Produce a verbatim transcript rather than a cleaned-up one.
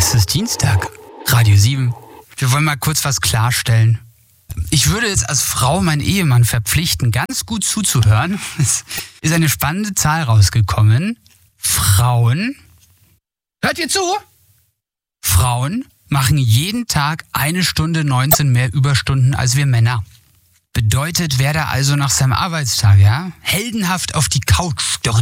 Es ist Dienstag, Radio sieben. Wir wollen mal kurz was klarstellen. Ich würde jetzt als Frau meinen Ehemann verpflichten, ganz gut zuzuhören. Es ist eine spannende Zahl rausgekommen. Frauen, hört ihr zu? Frauen machen jeden Tag eine Stunde neunzehn mehr Überstunden als wir Männer. Bedeutet, wer da also nach seinem Arbeitstag, ja, heldenhaft auf die Couch stürzt